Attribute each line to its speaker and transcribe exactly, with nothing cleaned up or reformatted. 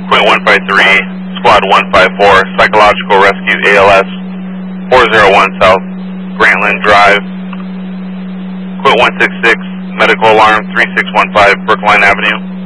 Speaker 1: Quint one five three, Squad one five four, Psychological Rescue A L S, four oh one South Grantland Drive. Quint one six six, Medical Alarm three six one five, Brookline Avenue.